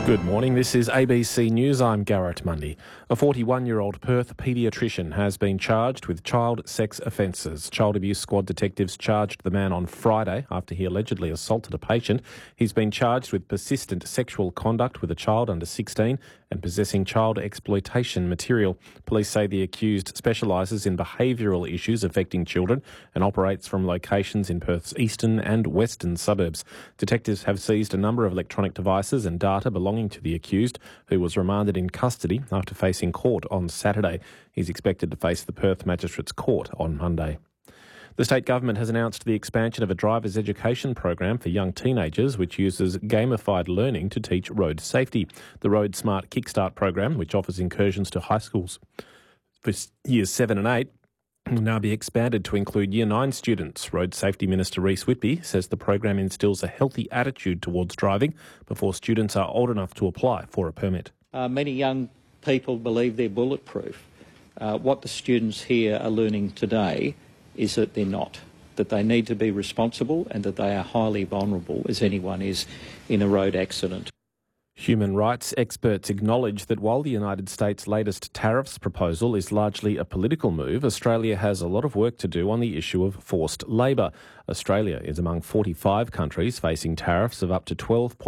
Good morning, this is ABC News, I'm Garrett Mundy. A 41-year-old Perth paediatrician has been charged with child sex offences. Child Abuse Squad detectives charged the man on Friday after he allegedly assaulted a patient. He's been charged with persistent sexual conduct with a child under 16 and possessing child exploitation material. Police say the accused specialises in behavioural issues affecting children and operates from locations in Perth's eastern and western suburbs. Detectives have seized a number of electronic devices and data belonging to the accused, who was remanded in custody after facing court on Saturday. He's expected to face the Perth Magistrates Court on Monday. The state government has announced the expansion of a driver's education program for young teenagers, which uses gamified learning to teach road safety. The Road Smart Kickstart program, which offers incursions to high schools for years 7 and 8, will now be expanded to include Year 9 students. Road Safety Minister Reece Whitby says the program instills a healthy attitude towards driving before students are old enough to apply for a permit. Many young people believe they're bulletproof. What the students here are learning today is that they're not, that they need to be responsible and that they are highly vulnerable, as anyone is in a road accident. Human rights experts acknowledge that while the United States' latest tariffs proposal is largely a political move, Australia has a lot of work to do on the issue of forced labour. Australia is among 45 countries facing tariffs of up to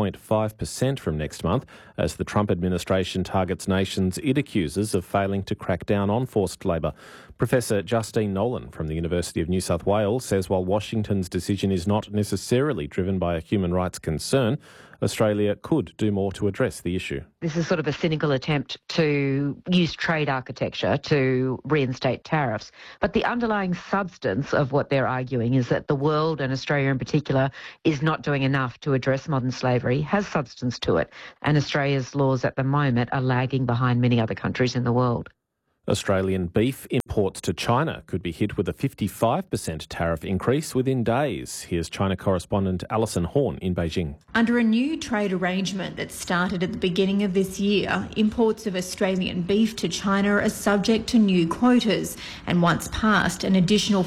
12.5% from next month as the Trump administration targets nations it accuses of failing to crack down on forced labour. Professor Justine Nolan from the University of New South Wales says while Washington's decision is not necessarily driven by a human rights concern, Australia could do more to address the issue. This is sort of a cynical attempt to use trade architecture to reinstate tariffs. But the underlying substance of what they're arguing is that the world, and Australia in particular, is not doing enough to address modern slavery, has substance to it. And Australia's laws at the moment are lagging behind many other countries in the world. Australian beef imports to China could be hit with a 55% tariff increase within days. Here's China correspondent Alison Horn in Beijing. Under a new trade arrangement that started at the beginning of this year, imports of Australian beef to China are subject to new quotas, and once passed, an additional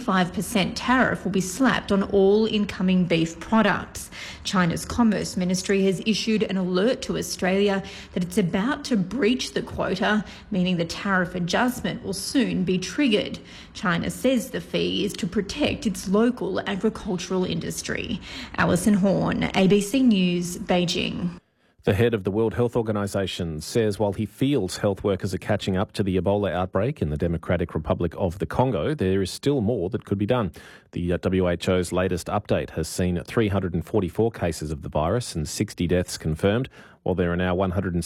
55% tariff will be slapped on all incoming beef products. China's Commerce Ministry has issued an alert to Australia that it's about to breach the quota, meaning the tariff adjustment will soon be triggered. China says the fee is to protect its local agricultural industry. Alison Horn, ABC News, Beijing. The head of the World Health Organization says while he feels health workers are catching up to the Ebola outbreak in the Democratic Republic of the Congo, there is still more that could be done. The WHO's latest update has seen 344 cases of the virus and 60 deaths confirmed, while there are now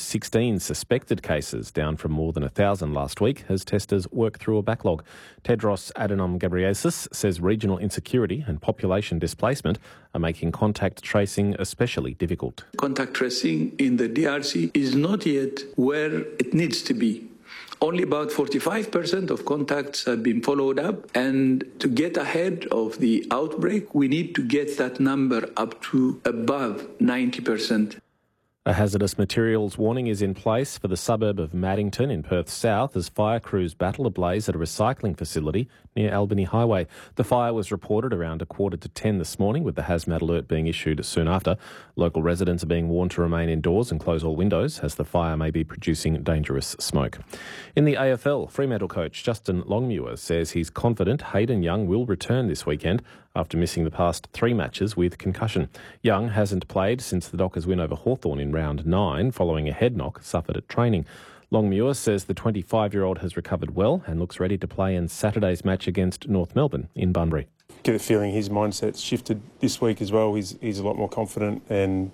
116 suspected cases, down from more than 1,000 last week, as testers work through a backlog. Tedros Adhanom Ghebreyesus says regional insecurity and population displacement are making contact tracing especially difficult. Contact tracing in the DRC is not yet where it needs to be. Only about 45% of contacts have been followed up, and to get ahead of the outbreak, we need to get that number up to above 90%. A hazardous materials warning is in place for the suburb of Maddington in Perth South as fire crews battle a blaze at a recycling facility near Albany Highway. The fire was reported around 9:45 this morning, with the hazmat alert being issued soon after. Local residents are being warned to remain indoors and close all windows as the fire may be producing dangerous smoke. In the AFL, Fremantle coach Justin Longmuir says he's confident Hayden Young will return this weekend after missing the past 3 matches with concussion. Young hasn't played since the Dockers' win over Hawthorn in round 9 following a head knock suffered at training. Longmuir says the 25-year-old has recovered well and looks ready to play in Saturday's match against North Melbourne in Bunbury. Get the feeling his mindset's shifted this week as well. He's a lot more confident and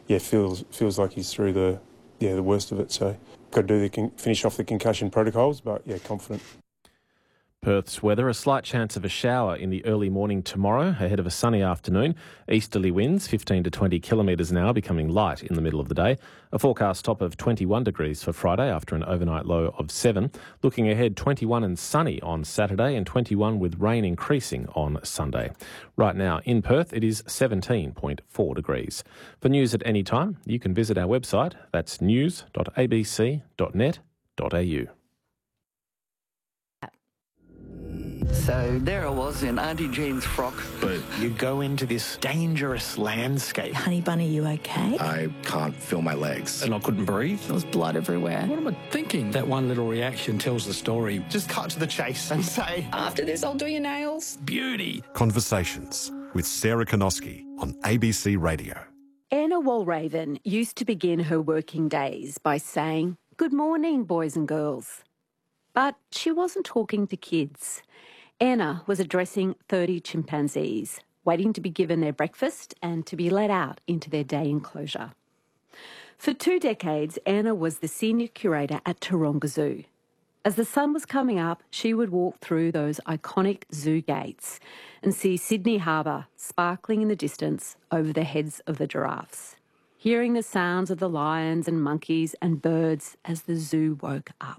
feels like he's through the worst of it. So got to finish off the concussion protocols, but confident. Perth's weather, a slight chance of a shower in the early morning tomorrow ahead of a sunny afternoon. Easterly winds 15 to 20 kilometres an hour, becoming light in the middle of the day. A forecast top of 21 degrees for Friday after an overnight low of 7. Looking ahead, 21 and sunny on Saturday and 21 with rain increasing on Sunday. Right now in Perth it is 17.4 degrees. For news at any time, you can visit our website. That's news.abc.net.au. So there I was in Auntie Jean's frock. But you go into this dangerous landscape. Honey Bunny, you okay? I can't feel my legs. And I couldn't breathe. There was blood everywhere. What am I thinking? That one little reaction tells the story. Just cut to the chase and say, After this, I'll do your nails. Beauty. Conversations with Sarah Konoski on ABC Radio. Anna Walraven used to begin her working days by saying, "Good morning, boys and girls." But she wasn't talking to kids. Anna was addressing 30 chimpanzees, waiting to be given their breakfast and to be let out into their day enclosure. For 2 decades, Anna was the senior curator at Taronga Zoo. As the sun was coming up, she would walk through those iconic zoo gates and see Sydney Harbour sparkling in the distance over the heads of the giraffes, hearing the sounds of the lions and monkeys and birds as the zoo woke up.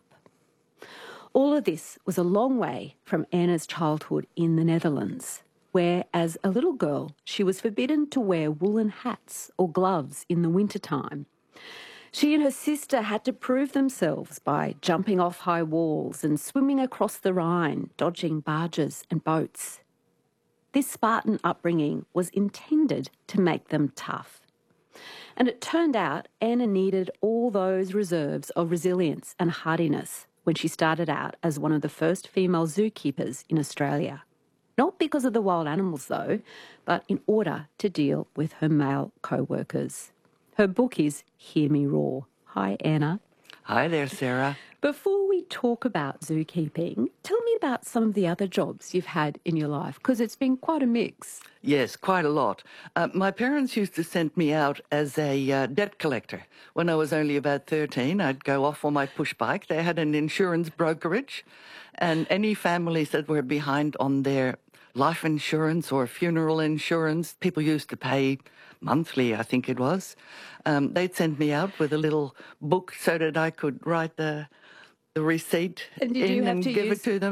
All of this was a long way from Anna's childhood in the Netherlands, where as a little girl she was forbidden to wear woolen hats or gloves in the wintertime. She and her sister had to prove themselves by jumping off high walls and swimming across the Rhine, dodging barges and boats. This Spartan upbringing was intended to make them tough. And it turned out Anna needed all those reserves of resilience and hardiness when she started out as one of the first female zookeepers in Australia. Not because of the wild animals, though, but in order to deal with her male co-workers. Her book is Hear Me Roar. Hi, Anna. Hi there, Sarah. Before we talk about zookeeping, tell me about some of the other jobs you've had in your life, because it's been quite a mix. Yes, quite a lot. My parents used to send me out as a debt collector. When I was only about 13, I'd go off on my push bike. They had an insurance brokerage, and any families that were behind on their life insurance or funeral insurance, people used to pay monthly, I think it was. They'd send me out with a little book so that I could write the receipt and did you have and to give use it to them.